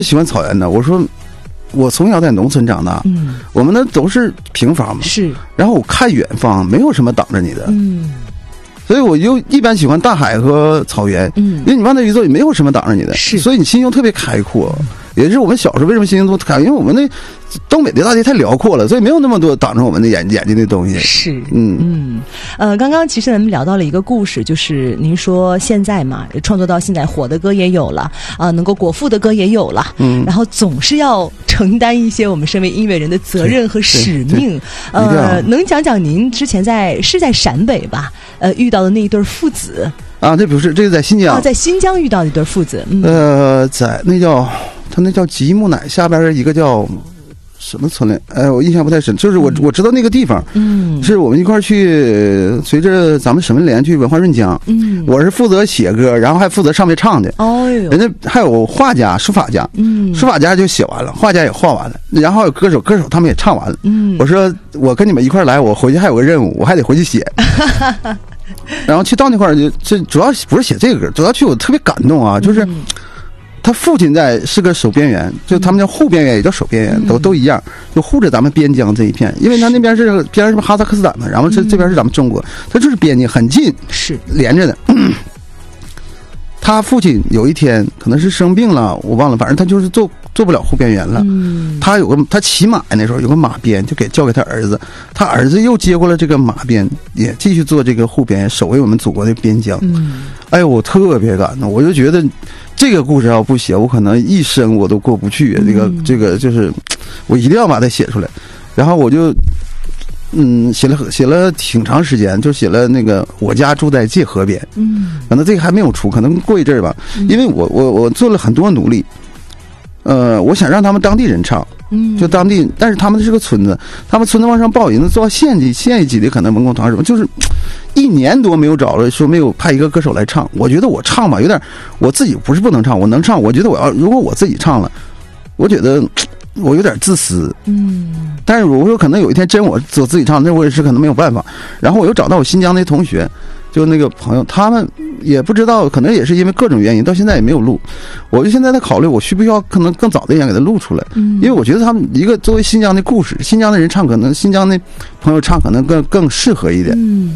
喜欢草原的。我说我从小在农村长大，我们那都是平房嘛， 是。 然后我看远方，没有什么挡着你的，所以我就一般喜欢大海和草原，因为你往那一坐，也没有什么挡着你的， 是。 所以你心胸特别开阔。也是我们小时候为什么心胸都开，因为我们那东北的大地太辽阔了，所以没有那么多挡着我们的眼睛的东西。 是，刚刚其实咱们聊到了一个故事，就是您说现在嘛，创作到现在火的歌也有了能够果腹的歌也有了，然后总是要承担一些我们身为音乐人的责任和使命。能讲讲您之前在陕北吧，遇到的那一对父子？ 啊，这不是，这个在新疆在新疆遇到的一对父子。 在他那叫吉木乃下边一个叫什么村来？我印象不太深，就是我知道那个地方，是我们一块儿去，随着咱们省文联去文化润江，我是负责写歌，然后还负责上面唱的。人家还有画家、书法家，书法家就写完了，画家也画完了，然后有歌手他们也唱完了。我说我跟你们一块儿来，我回去还有个任务，我还得回去写。然后去到那块儿，这主要不是写这个歌，主要去我特别感动啊，就是他父亲是个守边员，就他们叫护边员，也叫守边员，都一样，就护着咱们边疆这一片，因为他那边是边上是哈萨克斯坦嘛，然后这边是咱们中国，他就是边境很近，是连着的。他父亲有一天可能是生病了，我忘了，反正他就是做不了护边员了。他骑马那时候有个马鞭，就交给他儿子，他儿子又接过了这个马鞭，也继续做这个护边员，守卫我们祖国的边疆。哎呦，我特别感动，我就觉得这个故事要不写，我可能一生我都过不去。这个就是我一定要把它写出来。然后我就写了挺长时间，就写了那个我家住在界河边。可能这个还没有出，可能过一阵儿吧。因为我做了很多努力，我想让他们当地人唱，就当地，但是他们是个村子，他们村子往上报，已经做到县一级的，可能文工团什么，就是1年多没有找了，说没有派一个歌手来唱。我觉得我唱吧，有点我自己不是不能唱，我能唱。我觉得如果我自己唱了，我觉得我有点自私。但是我说可能有一天真我自己唱，那我也是可能没有办法。然后我又找到我新疆那同学，就那个朋友，他们也不知道，可能也是因为各种原因，到现在也没有录。我就现在在考虑，我需不需要可能更早的一点给他录出来？因为我觉得他们一个作为新疆的故事，新疆的人唱，可能新疆的朋友唱可能更适合一点。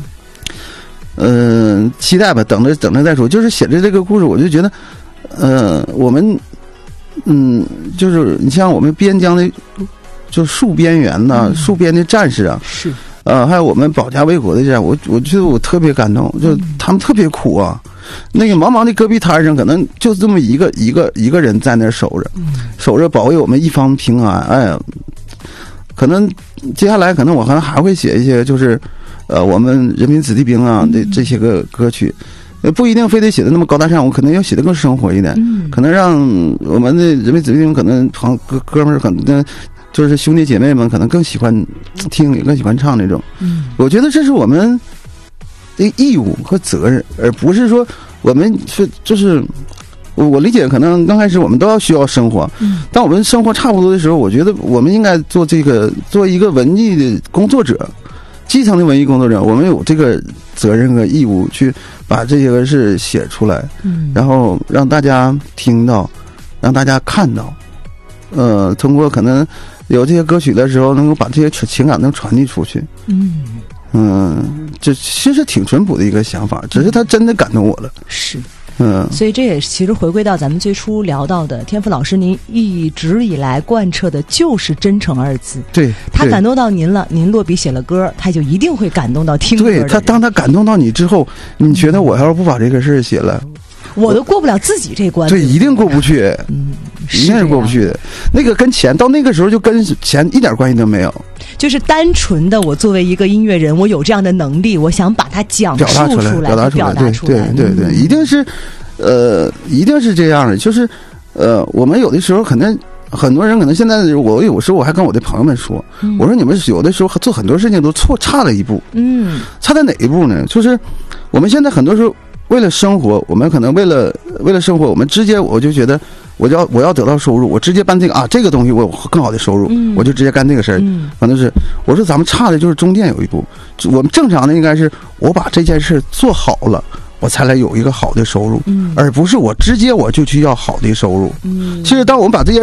期待吧，等着再说。就是写着这个故事，我就觉得，我们，就是你像我们边疆的，就戍边员呐，戍边的战士啊，是。还有我们保家卫国的这样，我觉得我特别感动，就他们特别苦啊。那个茫茫的戈壁滩上，可能就这么一个人在那守着保卫我们一方平安。哎呀，可能接下来可能我还会写一些，就是我们人民子弟兵啊的这些个歌曲，不一定非得写的那么高大上，我可能要写的更生活一点，可能让我们的人民子弟兵可能哥们儿可能。就是兄弟姐妹们可能更喜欢听，也更喜欢唱那种。我觉得这是我们的义务和责任，而不是说我们就是我理解，可能刚开始我们都需要生活，当我们生活差不多的时候，我觉得我们应该做一个文艺的工作者，基层的文艺工作者，我们有这个责任和义务去把这些个事写出来，然后让大家听到，让大家看到，通过可能。有这些歌曲的时候，能够把这些情感能传递出去。这其实挺淳朴的一个想法，只是他真的感动我了。是， 所以这也其实回归到咱们最初聊到的，天赋老师您一直以来贯彻的就是真诚2字。 对， 他感动到您了，您落笔写了歌，他就一定会感动到听歌的人。 对，当他感动到你之后，你觉得我要是不把这个事写了， 我都过不了自己这关。 对，一定过不去。一定是过不去的。那个跟钱到那个时候就跟钱一点关系都没有， 就是单纯的我作为一个音乐人，我有这样的能力，我想把它讲述出来，表达出来。 对，一定是这样的。就是我们有的时候可能很多人可能现在我有时候我还跟我的朋友们说，我说你们有的时候做很多事情都差了一步。差在哪一步呢？就是我们现在很多时候为了生活，我们可能为了生活，我们直接我就觉得。我要得到收入，我直接办这个东西，我有更好的收入，我就直接干这个事儿。可能是我说咱们差的就是中间有一步，我们正常的应该是我把这件事做好了，我才来有一个好的收入，而不是我直接我就去要好的收入。其实当我们把这件